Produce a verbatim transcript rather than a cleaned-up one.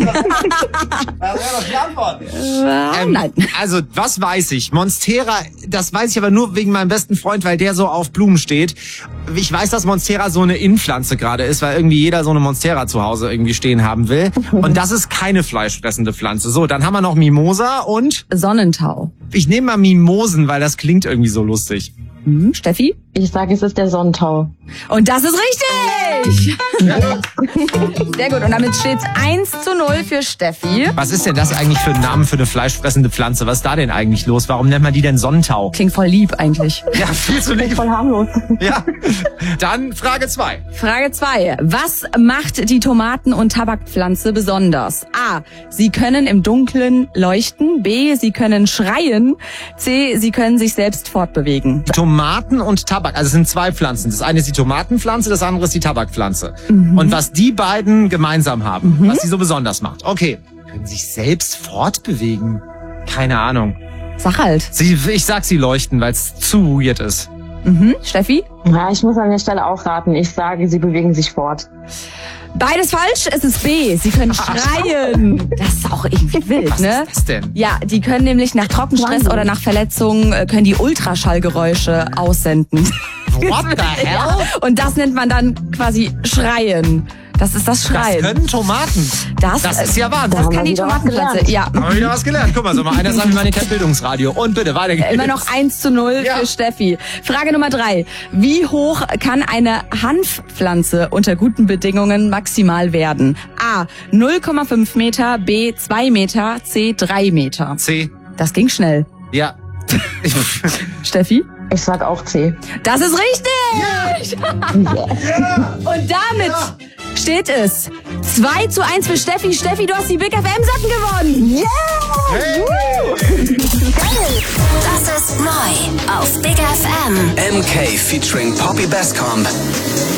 wäre doch die Antwort. Äh, Ähm, nein. Also, was weiß ich? Monstera, das weiß ich aber nur wegen meinem besten Freund, weil der so auf Blumen steht. Ich weiß, dass Monstera so eine Innenpflanze gerade ist, weil irgendwie jeder so eine Monstera zu Hause irgendwie stehen haben will. Und das ist keine fleischfressende Pflanze. So, dann haben wir noch Mimosa und Sonnentau. ich nehme mal Mimosen, weil das klingt irgendwie so lustig. Hm, Steffi? Ich sage, es ist der Sonnentau. Und das ist richtig! Sehr gut. Und damit steht's eins zu null für Steffi. Was ist denn das eigentlich für ein Name für eine fleischfressende Pflanze? Was ist da denn eigentlich los? Warum nennt man die denn Sonnentau? Klingt voll lieb eigentlich. Ja, viel zu lieb. Voll harmlos. Ja. Dann Frage zwei. Frage zwei. Was macht die Tomaten- und Tabakpflanze besonders? A. Sie können im Dunkeln leuchten. B. Sie können schreien. C. Sie können sich selbst fortbewegen. Tomaten und Tabak, also es sind zwei Pflanzen. Das eine ist die Tomatenpflanze, das andere ist die Tabakpflanze. Mhm. Und was die beiden gemeinsam haben, mhm. was sie so besonders macht. Okay. Können sich selbst fortbewegen? Keine Ahnung. Sag halt. Sie, ich sag, sie leuchten, weil es zu weird ist. Mhm. Steffi? Ja, ich muss an der Stelle auch raten. Ich sage, sie bewegen sich fort. Beides falsch, es ist B. Sie können schreien. Das ist auch irgendwie wild, Was ne? ist das denn? Ja, die können nämlich nach Trockenstress oder nach Verletzungen, äh, können die Ultraschallgeräusche aussenden. What the hell? Und das nennt man dann quasi Schreien. Das ist das Schreien. Das können Tomaten. Das, Das ist ja Wahnsinn. Das kann die wieder was Tomatenpflanze. gelernt. Ja. Haben wir wieder was gelernt. Guck mal, so mal einer sagt mir mal nicht Bildungsradio. Und bitte, weiter geht's. Immer noch eins zu null Ja. für Steffi. Frage Nummer drei. Wie hoch kann eine Hanfpflanze unter guten Bedingungen maximal werden? A. null Komma fünf Meter, B. zwei Meter, C. drei Meter. C. Das ging schnell. Ja. Steffi? Ich sag auch C. Das ist richtig! Und damit steht es zwei zu eins für Steffi. Steffi, du hast die Big F M-Sachen gewonnen. Yeah! Hey. Das ist neu auf Big F M. M K featuring Poppy Basscomb.